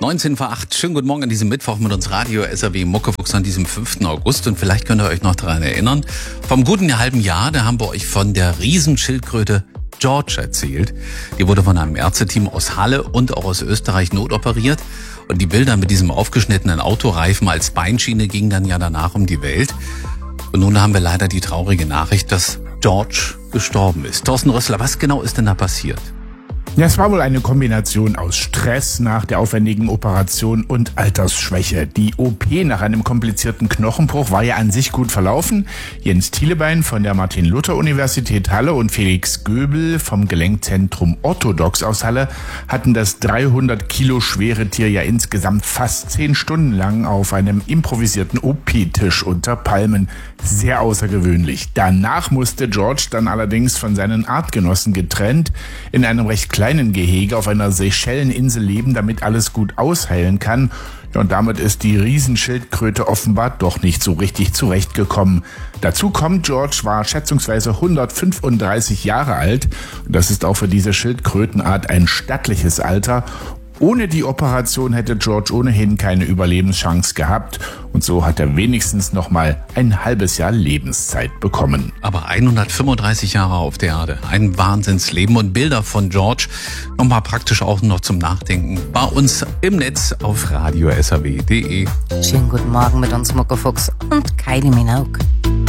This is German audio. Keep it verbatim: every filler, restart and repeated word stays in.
neunzehn vor acht. Schönen guten Morgen an diesem Mittwoch mit uns Radio S R W Muckefuchs an diesem fünften August. Und vielleicht könnt ihr euch noch daran erinnern, vom guten halben Jahr, da haben wir euch von der Riesenschildkröte George erzählt. Die wurde von einem Ärzteteam aus Halle und auch aus Österreich notoperiert. Und die Bilder mit diesem aufgeschnittenen Autoreifen als Beinschiene gingen dann ja danach um die Welt. Und nun haben wir leider die traurige Nachricht, dass George gestorben ist. Thorsten Rössler, was genau ist denn da passiert? Ja, es war wohl eine Kombination aus Stress nach der aufwendigen Operation und Altersschwäche. Die O P nach einem komplizierten Knochenbruch war ja an sich gut verlaufen. Jens Thielebein von der Martin-Luther-Universität Halle und Felix Göbel vom Gelenkzentrum Orthodox aus Halle hatten das dreihundert Kilo schwere Tier ja insgesamt fast zehn Stunden lang auf einem improvisierten O P-Tisch unter Palmen. Sehr außergewöhnlich. Danach musste George dann allerdings von seinen Artgenossen getrennt in einem recht kleinen Gehege auf einer Seychelleninsel leben, damit alles gut ausheilen kann. Ja, und damit ist die Riesenschildkröte offenbar doch nicht so richtig zurechtgekommen. Dazu kommt, George war schätzungsweise hundertfünfunddreißig Jahre alt. Und das ist auch für diese Schildkrötenart ein stattliches Alter. Ohne die Operation hätte George ohnehin keine Überlebenschance gehabt. Und so hat er wenigstens noch mal ein halbes Jahr Lebenszeit bekommen. Aber hundertfünfunddreißig Jahre auf der Erde, ein Wahnsinnsleben. Und Bilder von George nochmal praktisch auch noch zum Nachdenken bei uns im Netz auf radio s r w punkt d e. Schönen guten Morgen mit uns Muckefuchs und Kylie Minogue.